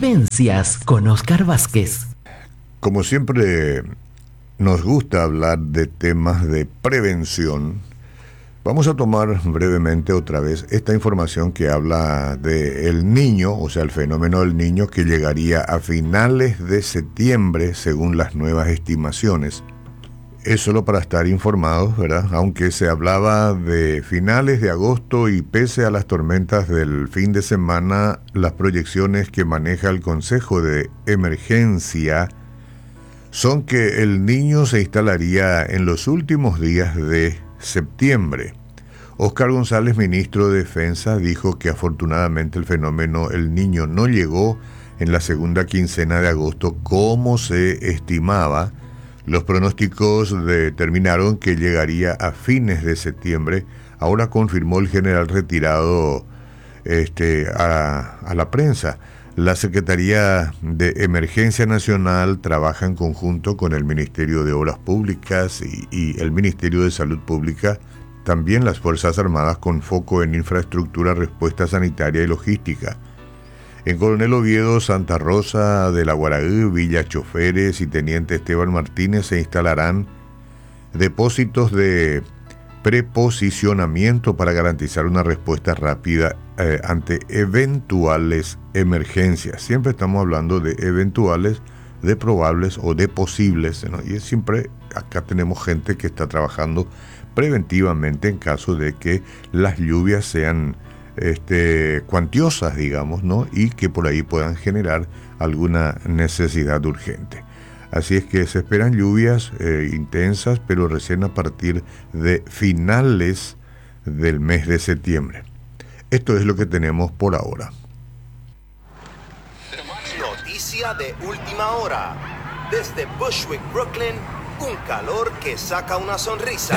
Vivencias con Oscar Vázquez. Como siempre nos gusta hablar de temas de prevención, vamos a tomar brevemente otra vez esta información que habla del niño, o sea, el fenómeno del niño que llegaría a finales de septiembre según las nuevas estimaciones. Es solo para estar informados, ¿verdad? Aunque se hablaba de finales de agosto y pese a las tormentas del fin de semana, las proyecciones que maneja el Consejo de Emergencia son que el niño se instalaría en los últimos días de septiembre. Óscar González, ministro de Defensa, dijo que afortunadamente el fenómeno El Niño no llegó en la segunda quincena de agosto como se estimaba. Los pronósticos determinaron que llegaría a fines de septiembre. Ahora confirmó el general retirado a la prensa. La Secretaría de Emergencia Nacional trabaja en conjunto con el Ministerio de Obras Públicas y el Ministerio de Salud Pública, también las Fuerzas Armadas con foco en infraestructura, respuesta sanitaria y logística. En Coronel Oviedo, Santa Rosa de la Guaraí, Villa Choferes y Teniente Esteban Martínez se instalarán depósitos de preposicionamiento para garantizar una respuesta rápida ante eventuales emergencias. Siempre estamos hablando de eventuales, de probables o de posibles, ¿no? Y siempre acá tenemos gente que está trabajando preventivamente en caso de que las lluvias sean cuantiosas, digamos, ¿no? Y que por ahí puedan generar alguna necesidad urgente. Así es que se esperan lluvias intensas, pero recién a partir de finales del mes de septiembre. Esto es lo que tenemos por ahora. Noticia de última hora. Desde Bushwick, Brooklyn, un calor que saca una sonrisa.